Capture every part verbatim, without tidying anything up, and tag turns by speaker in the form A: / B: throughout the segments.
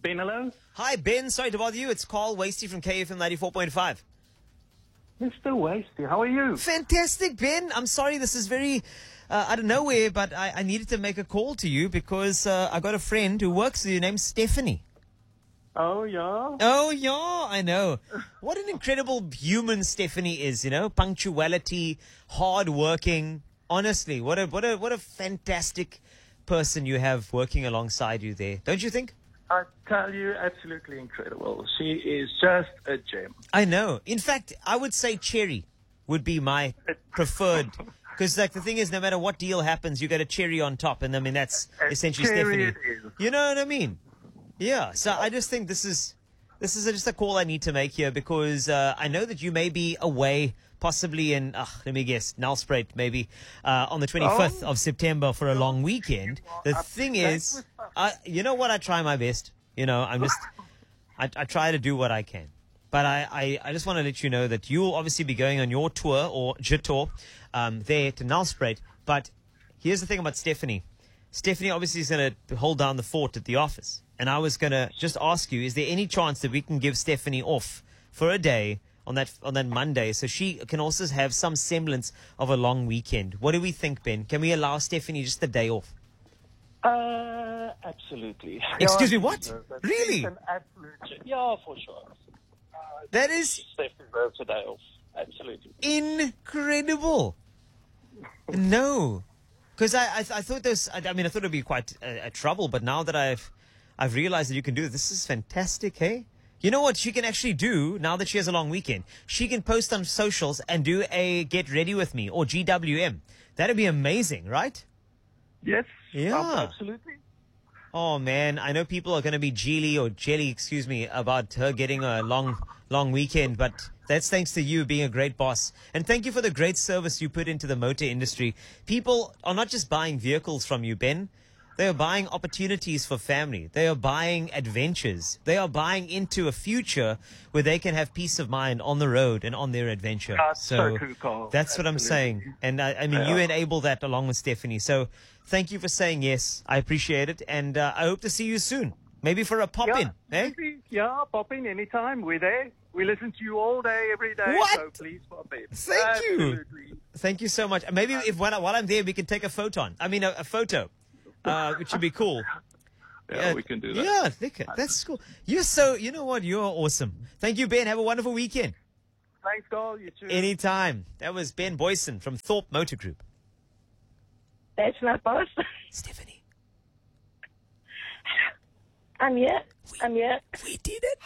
A: Ben, hello?
B: Hi, Ben. Sorry to bother you. It's Carl Wasty from K F M ninety-four point five.
A: Mister Wasty, how are you?
B: Fantastic, Ben. I'm sorry this is very uh, out of nowhere, but I, I needed to make a call to you because uh, I got a friend who works with you named Stephanie.
A: Oh, yeah?
B: Oh, yeah, I know. What an incredible human Stephanie is, you know? Punctuality, hard-working. Honestly, what a, what a, what a fantastic person you have working alongside you there. Don't you think?
A: I tell you, absolutely incredible. She is just a gem.
B: I know. In fact, I would say Cherry would be my preferred. Because, like, the thing is, no matter what deal happens, you get a cherry on top. And, I mean, that's essentially
A: Cherry
B: Stephanie.
A: it is.
B: You know what I mean? Yeah. So I just think this is this is just a call I need to make here because uh, I know that you may be away, possibly in, uh, let me guess, Nelspruit, maybe, uh, on the twenty-fifth
A: Oh.
B: of September for a long weekend. The
A: up
B: thing
A: to date
B: is,
A: with stuff.
B: I, you know what? I try my best. You know, I'm just, I, I try to do what I can. But I, I, I just want to let you know that you'll obviously be going on your tour or je tour um, there to Nelspruit. But here's the thing about Stephanie. Stephanie obviously is going to hold down the fort at the office. And I was going to just ask you, is there any chance that we can give Stephanie off for a day on that on that Monday so she can also have some semblance of a long weekend? What do we think, Ben? Can we allow Stephanie just a day off?
A: Uh, absolutely.
B: Excuse
A: Yeah,
B: me, what?
A: that's
B: Really?
A: An absolute gem. Yeah, for sure. Uh,
B: That is
A: Steph deserves a day off. Absolutely.
B: incredible. No. Because I, I I thought this, I, I mean, I thought it would be quite a, a trouble, but now that I've I've realized that you can do this, this is fantastic, hey? You know what she can actually do now that she has a long weekend? She can post on socials and do a Get Ready With Me or G W M. That'd be amazing, right?
A: Yes.
B: Yeah.
A: um, absolutely.
B: Oh, man, I know people are going to be jelly or jelly, excuse me, about her getting a long, long weekend, but that's thanks to you being a great boss. And thank you for the great service you put into the motor industry. People are not just buying vehicles from you, Ben. They are buying opportunities for family. They are buying adventures. They are buying into a future where they can have peace of mind on the road and on their adventure.
A: That's so true, Carl.
B: That's what I'm
A: Absolutely.
B: saying. And I, I mean, you
A: Yeah.
B: enable that along with Stephanie. So thank you for saying yes. I appreciate it. And uh, I hope to see you soon. Maybe for a pop
A: Yeah,
B: in. Eh?
A: maybe, yeah, pop in anytime. We're there. We listen to you all day, every day.
B: What?
A: So please pop in.
B: Thank you.
A: Absolutely.
B: Thank you so much. Maybe if when, I- while I'm there, we can take a photon. I mean, a, a photo, uh, which would be cool.
A: Yeah, we can do that.
B: Yeah, look, at- that's cool. You're so, you know what? You're awesome. Thank you, Ben. Have a wonderful weekend.
A: Thanks, Carl. You too.
B: Anytime. That was Ben Boyson from Thorpe Motor Group.
C: That's my boss.
B: Stephanie,
C: I'm here. I'm here.
B: we did it.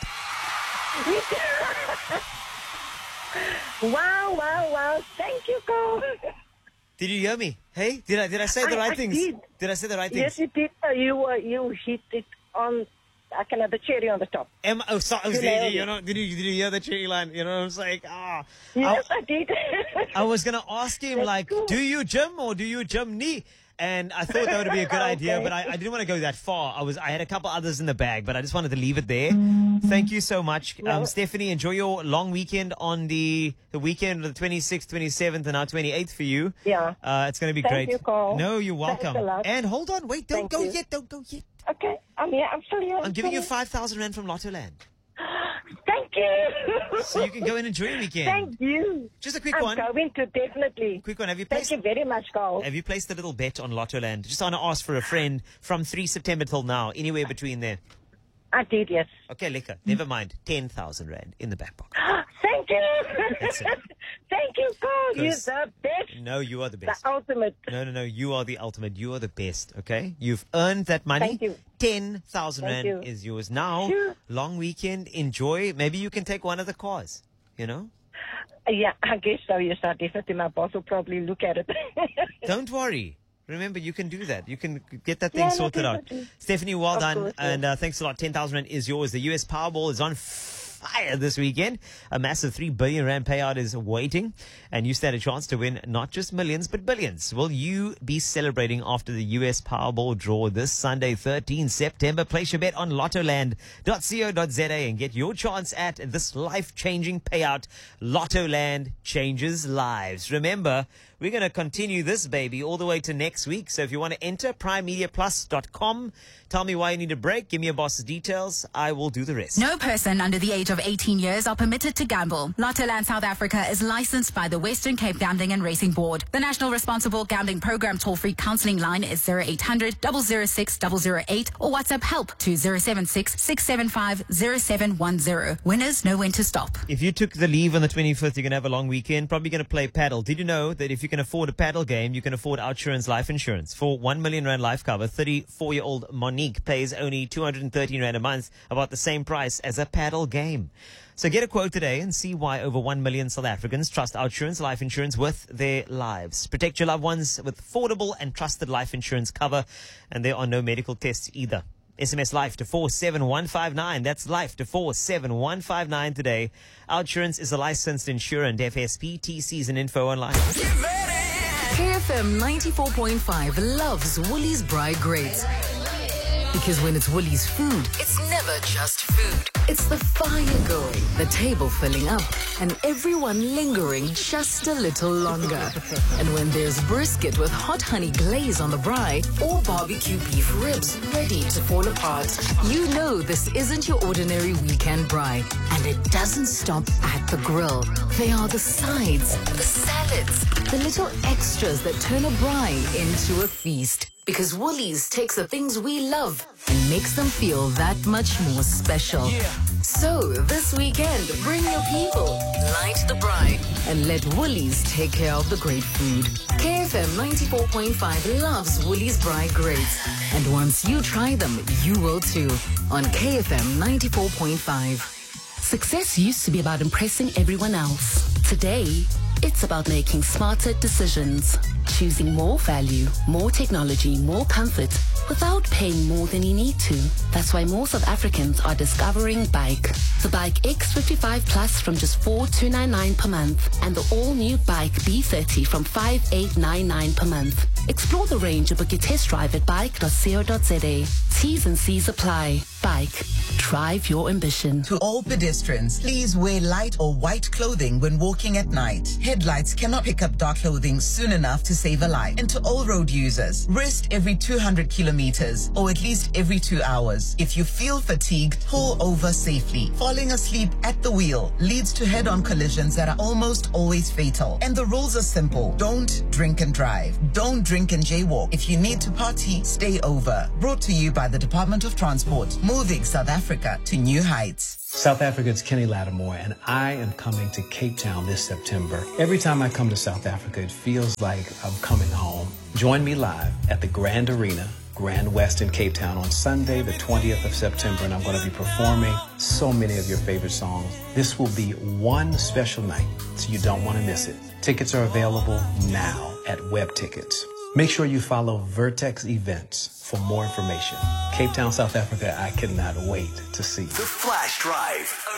C: Wow, wow, wow. Thank you, Carl.
B: Did you hear me? Hey, did I did I say the
C: I-
B: right
C: I
B: things?
C: did.
B: I say the right
C: Yes,
B: things?
C: you did. Uh, You, uh, you hit it on, I can have the cherry on the top.
B: Am, oh, so, oh,
C: You
B: did,
C: nailed
B: you
C: it.
B: know, did you did you hear the cherry line? You know what I'm saying? Ah,
C: Yes, I did.
B: I was gonna ask him
C: That's
B: like,
C: cool.
B: do you gym or do you gym knee? And I thought that would be a good idea,
C: Okay.
B: but I, I didn't want to go that far. I was I had a couple others in the bag, but I just wanted to leave it there. Thank you so much, um,
C: No.
B: Stephanie. Enjoy your long weekend on the the weekend of the twenty-sixth, twenty-seventh, and now twenty-eighth for you.
C: Yeah.
B: uh, it's going to be
C: Thank
B: great.
C: you, Carl.
B: No, you're
C: Thanks
B: welcome.
C: a lot.
B: And hold on, wait, don't
C: Thank
B: go
C: you.
B: yet, don't go yet.
C: Okay, I'm here. I'm still here.
B: I'm giving you
C: still
B: five thousand rand from Lotto Land,
C: here. Thank you.
B: so you can go and enjoy your weekend.
C: Thank you.
B: Just a quick
C: I'm
B: one.
C: going to definitely.
B: Quick one. Have you
C: Thank
B: placed
C: you very much, Carl.
B: Have you placed a little bet on Lotto Land? Just want to ask for a friend from the third of September till now, anywhere between there.
C: I did, yes.
B: Okay, liquor. Never mind. ten thousand rand in the back pocket.
C: Thank you.
B: That's it.
C: Thank you, Carl. You're
B: 'Cause-
C: the best.
B: No, you are the
C: The
B: best.
C: ultimate.
B: No, no, no. You are the ultimate. You are the best. Okay? You've earned that money.
C: Thank you.
B: ten thousand
C: Thank
B: rand
C: you.
B: is yours. Now,
C: Sure.
B: long weekend. Enjoy. Maybe you can take one of the cars. You know?
C: Yeah, I guess so. Yes, I definitely. My boss will probably look at it.
B: Don't worry. Remember, you can do that. You can get that thing
C: Yeah, no,
B: sorted out.
C: definitely.
B: Stephanie, well
C: Of
B: done.
C: course, yeah.
B: and uh, thanks a lot. ten thousand rand is yours. The U S Powerball is on fire this weekend. A massive three billion rand payout is waiting. And you stand a chance to win not just millions, but billions. Will you be celebrating after the U S Powerball draw this Sunday, thirteenth of September? Place your bet on lottoland dot co dot za and get your chance at this life-changing payout. Lottoland changes lives. Remember, we're going to continue this baby all the way to next week. So if you want to enter, prime media plus dot com. Tell me why you need a break. Give me your boss's details. I will do the rest.
D: No person under the age of eighteen years are permitted to gamble. Lottoland South Africa is licensed by the Western Cape Gambling and Racing Board. The National Responsible Gambling Program toll-free counselling line is zero eight hundred, zero zero six, zero zero eight or WhatsApp help to zero seven six, six seven five, zero seven one zero. Winners know when to stop.
B: If you took the leave on the twenty-fifth, you're going to have a long weekend, probably going to play paddle. Did you know that if you can afford a paddle game, you can afford Outsurance life insurance? For one million rand life cover, thirty-four-year-old Monique pays only two hundred thirteen rand a month, about the same price as a paddle game. So get a quote today and see why over one million South Africans trust Outsurance life insurance with their lives. Protect your loved ones with affordable and trusted life insurance cover, and there are no medical tests either. S M S LIFE to four seven one five nine. That's LIFE to four seven one five nine today. Outsurance is a licensed insurer and F S P. T Cs and info online.
E: K F M ninety-four point five loves Woolies Braai Grapes. Because when it's Woolies food, it's never just food. It's the fire going, the table filling up, and everyone lingering just a little longer. And when there's brisket with hot honey glaze on the braai, or barbecue beef ribs ready to fall apart, you know this isn't your ordinary weekend braai. And it doesn't stop at the grill. They are the sides, the salads, the little extras that turn a braai into a feast. Because Woolies takes the things we love and makes them feel that much more special. Yeah. So, this weekend, bring your people, light the braai, and let Woolies take care of the great food. K F M ninety-four point five loves Woolies Braai Grapes. And once you try them, you will too. On K F M ninety-four point five.
F: Success used to be about impressing everyone else. Today, it's about making smarter decisions. Choosing more value, more technology, more comfort, without paying more than you need to. That's why more South Africans are discovering Bike. The Bike X fifty-five Plus from just four thousand two hundred ninety-nine per month, and the all-new Bike B thirty from five thousand eight hundred ninety-nine per month. Explore the range and book your test drive at bike dot co dot za. T's and C's apply. Bike. Drive your ambition.
G: To all pedestrians, please wear light or white clothing when walking at night. Headlights cannot pick up dark clothing soon enough to save a life. And to all road users, rest every two hundred kilometers or at least every two hours. If you feel fatigued, pull over safely. Falling asleep at the wheel leads to head-on collisions that are almost always fatal. And the rules are simple. Don't drink and drive. Don't drink and jaywalk. If you need to party, stay over. Brought to you by the Department of Transport, moving South Africa to new heights.
H: South Africa's Kenny Lattimore, and I am coming to Cape Town this September. Every time I come to South Africa, it feels like I'm coming home. Join me live at the Grand Arena, Grand West in Cape Town on Sunday, the twentieth of September, and I'm going to be performing so many of your favorite songs. This will be one special night, so you don't want to miss it. Tickets are available now at Web Tickets. Make sure you follow Vertex Events for more information. Cape Town, South Africa, I cannot wait to see you.
I: The Flash Drive.